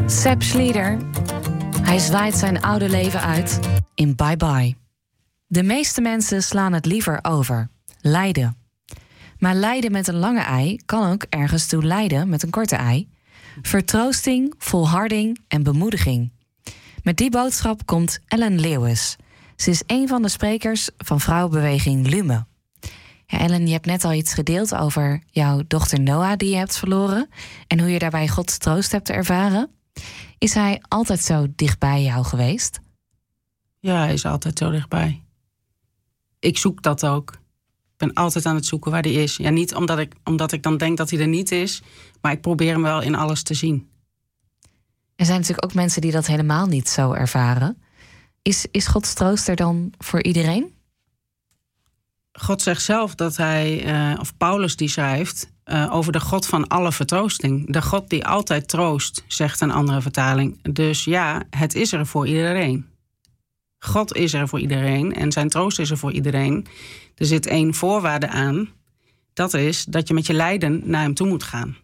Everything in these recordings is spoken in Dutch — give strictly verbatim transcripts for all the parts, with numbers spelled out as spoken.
Sepp Schlieder. Hij zwaait zijn oude leven uit in Bye Bye. De meeste mensen slaan het liever over. Lijden. Maar lijden met een lange ei kan ook ergens toe leiden met een korte ei. Vertroosting, volharding en bemoediging. Met die boodschap komt Ellen Lewis. Ze is een van de sprekers van vrouwenbeweging Lume. Ja, Ellen, je hebt net al iets gedeeld over jouw dochter Noah die je hebt verloren en hoe je daarbij Gods troost hebt ervaren. Is hij altijd zo dichtbij jou geweest? Ja, hij is altijd zo dichtbij. Ik zoek dat ook. Ik ben altijd aan het zoeken waar hij is. Ja, niet omdat ik, omdat ik dan denk dat hij er niet is, maar ik probeer hem wel in alles te zien. Er zijn natuurlijk ook mensen die dat helemaal niet zo ervaren. Is, is Gods troost er dan voor iedereen? God zegt zelf dat hij, uh, of Paulus die schrijft, uh, over de God van alle vertroosting. De God die altijd troost, zegt een andere vertaling. Dus ja, het is er voor iedereen. God is er voor iedereen en zijn troost is er voor iedereen. Er zit één voorwaarde aan. Dat is dat je met je lijden naar hem toe moet gaan.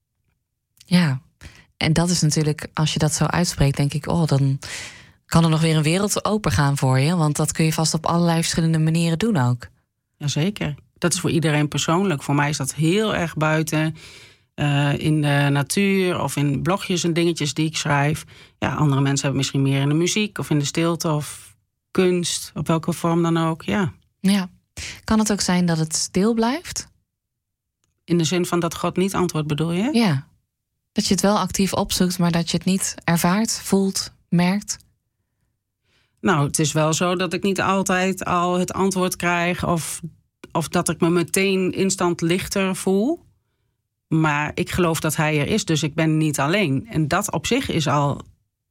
Ja, en dat is natuurlijk, als je dat zo uitspreekt, denk ik, oh, dan kan er nog weer een wereld open gaan voor je. Want dat kun je vast op allerlei verschillende manieren doen ook. Jazeker. Dat is voor iedereen persoonlijk. Voor mij is dat heel erg buiten uh, in de natuur of in blogjes en dingetjes die ik schrijf. Ja, andere mensen hebben misschien meer in de muziek of in de stilte of kunst, op welke vorm dan ook. Ja. Ja. Kan het ook zijn dat het stil blijft? In de zin van dat God niet antwoordt, bedoel je? Ja. Dat je het wel actief opzoekt, maar dat je het niet ervaart, voelt, merkt? Nou, het is wel zo dat ik niet altijd al het antwoord krijg of, of dat ik me meteen instant lichter voel. Maar ik geloof dat hij er is, dus ik ben niet alleen. En dat op zich is al